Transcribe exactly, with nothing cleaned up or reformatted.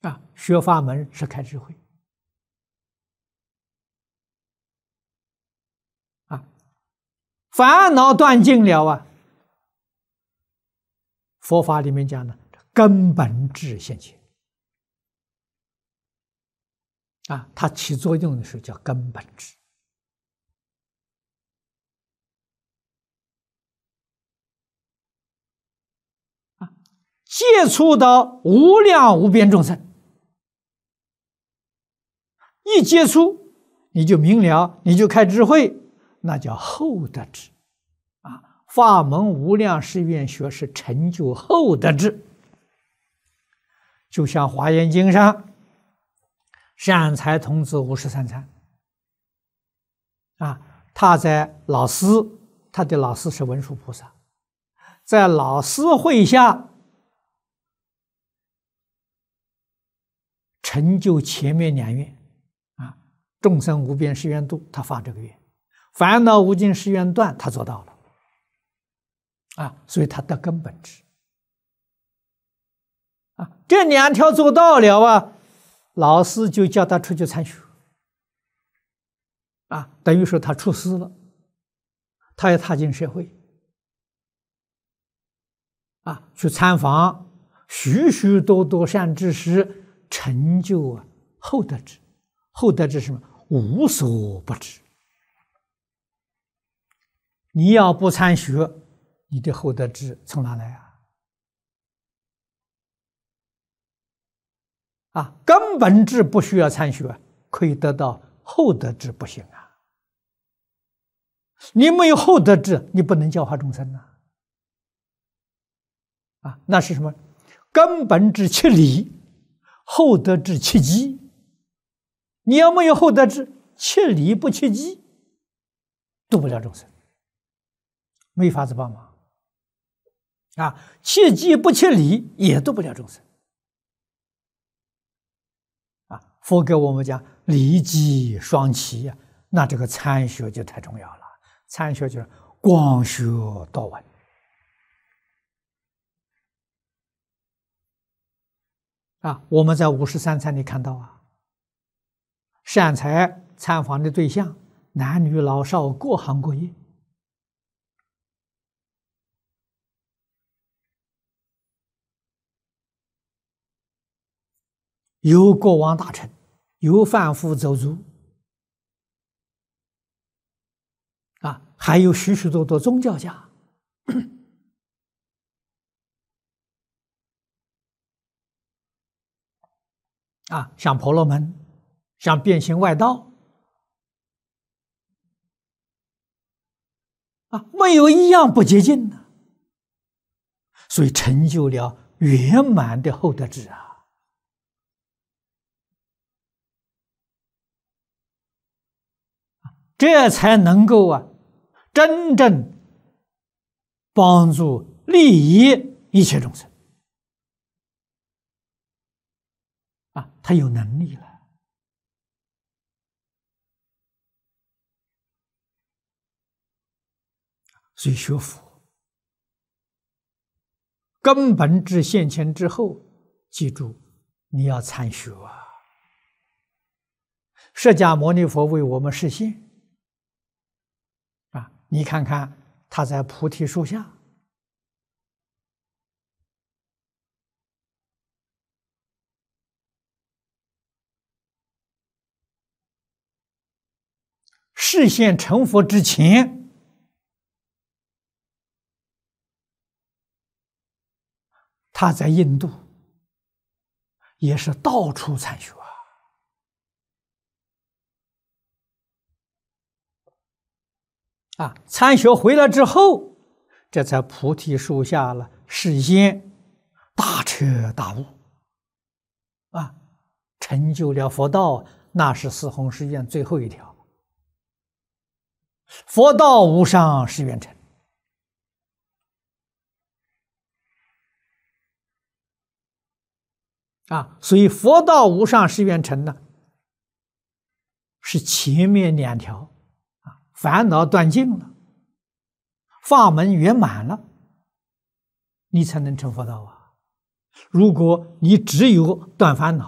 啊，学法门是开智慧啊，烦恼断尽了啊。佛法里面讲的根本智现前啊，它起作用的时候叫根本智啊，接触到无量无边众生，一接触你就明了，你就开智慧，那叫后得智啊。法门无量誓愿学是成就后得智，就像《华严经》上善财童子五十三参啊，他在老师，他的老师是文殊菩萨，在老师会下成就前面两愿啊，众生无边誓愿度，他发这个愿；烦恼无尽誓愿断，他做到了啊，所以他得根本智啊，这两条做到了啊，老师就叫他出去参学啊，等于说他出师了，他要踏进社会啊，去参访许许多多善知识，成就啊后得智。后得智是什么？无所不知。你要不参学，你的后得智从哪来啊？啊，根本智不需要参学，可以得到后得智，不行啊！你没有后得智，你不能教化众生呐！啊，那是什么？根本智七理，后得智七机。你要没有后得智，七理不七机，度不了众生，没法子帮忙。啊，切机不切理，也度不了众生。啊，佛给我们讲理机双齐呀，那这个参学就太重要了。参学就是广学多闻。啊，我们在五十三参里看到啊，善财参访的对象，男女老少，各行各业。有国王大臣，有贩夫走卒，啊，还有许许多多宗教家，啊，像婆罗门，像变形外道，啊，没有一样不洁净的，所以成就了圆满的后得智啊。这才能够啊，真正帮助利益一切众生啊，他有能力了。所以学佛根本智现前之后，记住你要参学啊。释迦牟尼佛为我们示现。你看看他在菩提树下，示现成佛之前，他在印度也是到处参学啊。啊，参学回来之后，这才菩提树下了，示现大彻大悟，啊，成就了佛道，那是四弘誓愿最后一条。佛道无上誓愿成，啊，所以佛道无上誓愿成呢，是前面两条。烦恼断尽了，法门圆满了，你才能成佛道啊！如果你只有断烦恼，